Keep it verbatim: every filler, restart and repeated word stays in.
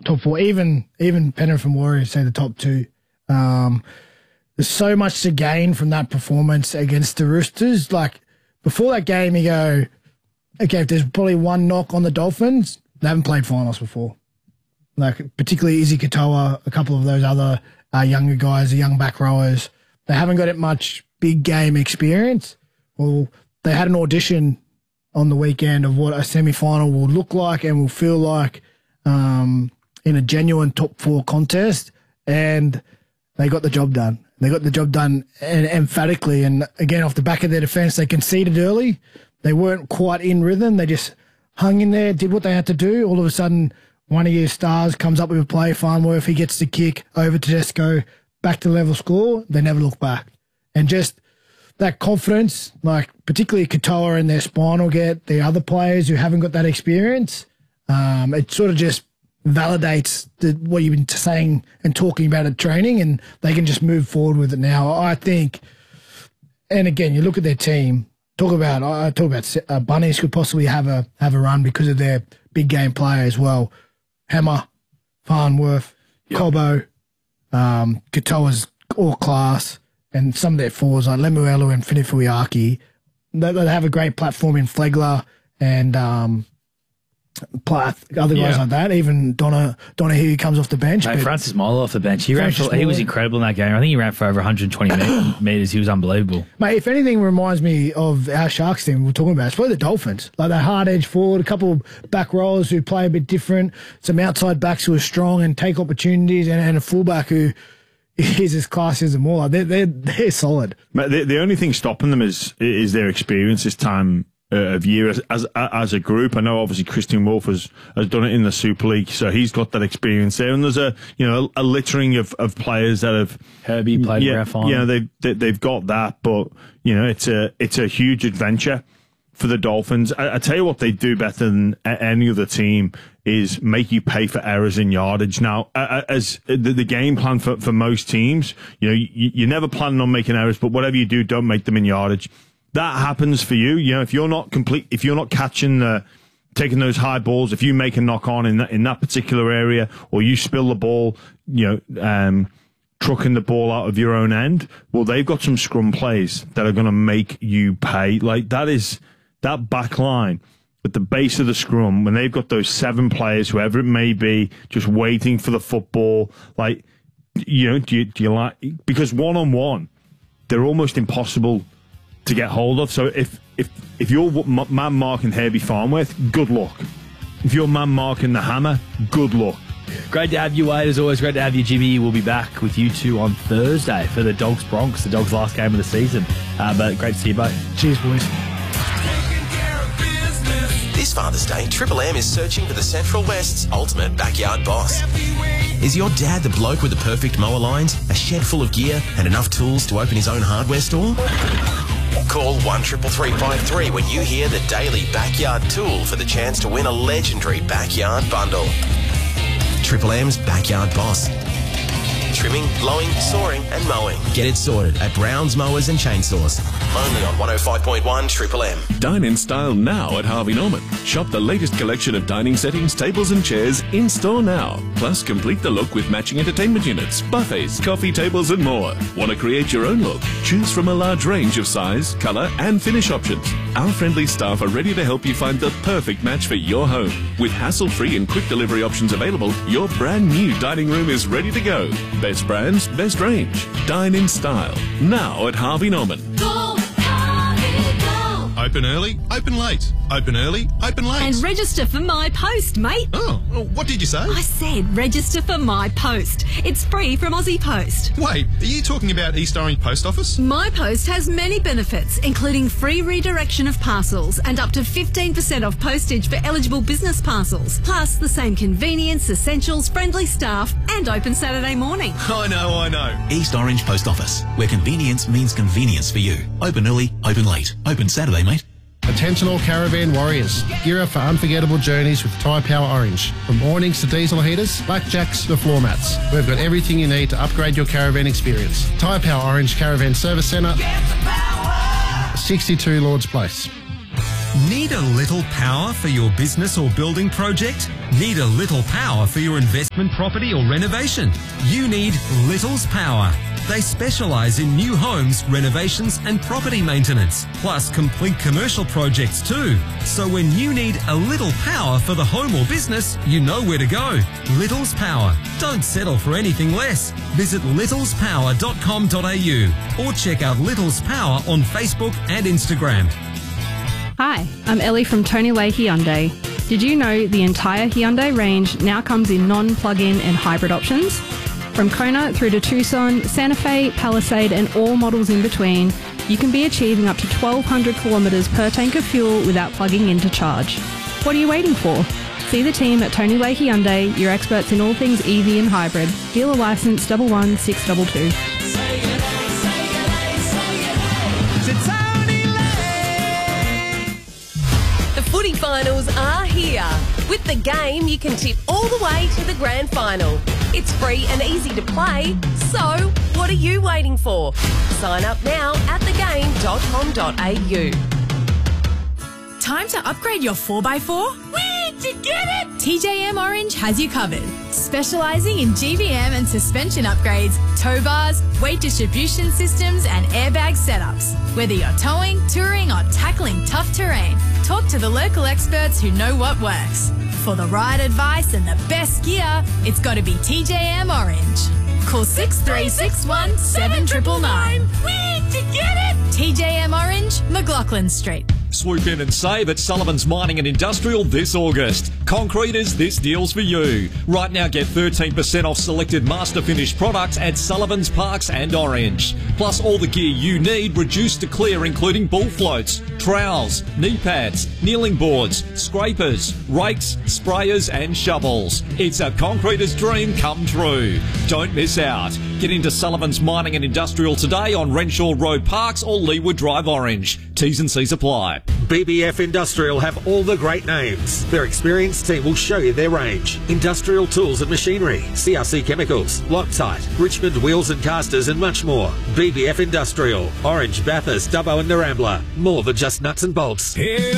top four, even even Penrith and Warriors say the top two. Um, there's so much to gain from that performance against the Roosters. Like, before that game, you go, okay, if there's probably one knock on the Dolphins, they haven't played finals before. Like, particularly Izzy Katoa, a couple of those other uh, younger guys, the young back rowers, they haven't got it much big game experience. Well, they had an audition on the weekend of what a semi-final will look like and will feel like um, in a genuine top four contest, and they got the job done. They got the job done emphatically, and again, off the back of their defence, they conceded early. They weren't quite in rhythm. They just hung in there, did what they had to do. All of a sudden, one of your stars comes up with a play, Farnworth, he gets the kick over to Tedesco, back to level score. They never look back. And just that confidence, like particularly Katoa and their spine will get the other players who haven't got that experience, um, it sort of just validates the, what you've been saying and talking about at training, and they can just move forward with it now. I think, and again, you look at their team, talk about, I talk about uh, Bunnies could possibly have a have a run because of their big game player as well. Hammer, Farnworth, yep. Cobbo, um, Katoa's all class, and some of their fours like Lemuelu and Finifuiaki. They, they have a great platform in Flegler and um, Plath, other guys yeah. like that. Even Donna Donahue comes off the bench. Mate, Francis Molo off the bench. He ran for, he was incredible in that game. I think he ran for over one hundred twenty metres. He was unbelievable. Mate, if anything reminds me of our Sharks team we're talking about, it's probably the Dolphins. Like that hard edge forward, a couple of back rollers who play a bit different, some outside backs who are strong and take opportunities, and, and a fullback who is as classy as them all. They're, they're, they're solid. Mate, the, the only thing stopping them is is their experience this time Uh, of year as, as as a group. I know obviously Christian Wolf has, has done it in the Super League, so he's got that experience there. And there's a you know a, a littering of, of players that have Herbie played yeah, ref on. Yeah, they, they they've got that, but you know it's a it's a huge adventure for the Dolphins. I, I tell you what they do better than any other team is make you pay for errors in yardage. Now, as the, the game plan for, for most teams, you know you, you're never planning on making errors, but whatever you do, don't make them in yardage. That happens for you. You know, if you're not complete, if you're not catching the, taking those high balls, if you make a knock on in that, in that particular area, or you spill the ball, you know, um, trucking the ball out of your own end, well, they've got some scrum plays that are going to make you pay. Like that is, that back line at the base of the scrum, when they've got those seven players, whoever it may be, just waiting for the football, like, you know, do you, do you like, because one on one, they're almost impossible to get hold of. So if if if you're man marking Herbie Farnworth, good luck. If you're man marking the Hammer, good luck. Great to have you, Wade. As always, great to have you, Jimmy. We'll be back with you two on Thursday for the Dogs Bronx, the Dogs' last game of the season. Uh, but great to see you both. Cheers, boys. This Father's Day, Triple M is searching for the Central West's ultimate backyard boss. Is your dad the bloke with the perfect mower lines, a shed full of gear, and enough tools to open his own hardware store? Call one triple three five three when you hear the daily backyard tool for the chance to win a legendary backyard bundle. Triple M's Backyard Boss. Trimming, blowing, sawing and mowing. Get it sorted at Brown's Mowers and Chainsaws. Only on one oh five point one Triple M. Dine in style now at Harvey Norman. Shop the latest collection of dining settings, tables and chairs in store now. Plus, complete the look with matching entertainment units, buffets, coffee tables and more. Want to create your own look? Choose from a large range of size, colour and finish options. Our friendly staff are ready to help you find the perfect match for your home. With hassle-free and quick delivery options available, your brand new dining room is ready to go. Best brands, best range. Dine in style. Now at Harvey Norman. Go, Harvey, go. Open early, open late. Open early, open late. And register for My Post, mate. Oh, what did you say? I said register for My Post. It's free from Aussie Post. Wait, are you talking about East Orange Post Office? My Post has many benefits, including free redirection of parcels and up to fifteen percent off postage for eligible business parcels. Plus, the same convenience, essentials, friendly staff, and open Saturday morning. I know, I know. East Orange Post Office, where convenience means convenience for you. Open early, open late. Open Saturday, mate. Attention all caravan warriors. Gear up for unforgettable journeys with Tyre Power Orange. From awnings to diesel heaters, blackjacks to floor mats. We've got everything you need to upgrade your caravan experience. Tyre Power Orange Caravan Service Centre, sixty-two Lords Place. Need a little power for your business or building project? Need a little power for your investment property or renovation? You need Little's Power. They specialise in new homes, renovations and property maintenance, plus complete commercial projects too. So when you need a little power for the home or business, you know where to go. Little's Power. Don't settle for anything less. Visit littlespower dot com dot a u or check out Little's Power on Facebook and Instagram. Hi, I'm Ellie from Tony Leigh Hyundai. Did you know the entire Hyundai range now comes in non-plug-in and hybrid options? From Kona through to Tucson, Santa Fe, Palisade and all models in between, you can be achieving up to twelve hundred kilometres per tank of fuel without plugging in to charge. What are you waiting for? See the team at Tony Leigh Hyundai, your experts in all things E V and hybrid. Dealer licence double one six two two. The footy finals are here. With the game, you can tip all the way to the grand final. It's free and easy to play, so what are you waiting for? Sign up now at the game dot com dot a u. Time to upgrade your four by four? Where'd you get it? T J M Orange has you covered. Specialising in G V M and suspension upgrades, tow bars, weight distribution systems and airbag setups. Whether you're towing, touring or tackling tough terrain, talk to the local experts who know what works. For the right advice and the best gear, it's got to be T J M Orange. Call six three six one, seven nine nine nine. Where'd you get it? T J M Orange, McLaughlin Street. Swoop in and save at Sullivan's Mining and Industrial this August. Concreters, this deal's for you. Right now get thirteen percent off selected Master Finish products at Sullivan's, Parks and Orange. Plus all the gear you need reduced to clear, including bull floats, trowels, knee pads, kneeling boards, scrapers, rakes, sprayers and shovels. It's a concreter's dream come true. Don't miss out. Get into Sullivan's Mining and Industrial today on Renshaw Road, Parks or Leeward Drive, Orange. T's and C's apply. B B F Industrial have all the great names. Their experienced team will show you their range. Industrial tools and machinery, C R C chemicals, Loctite, Richmond wheels and casters and much more. B B F Industrial, Orange, Bathurst, Dubbo and Narambla. More than just nuts and bolts. Here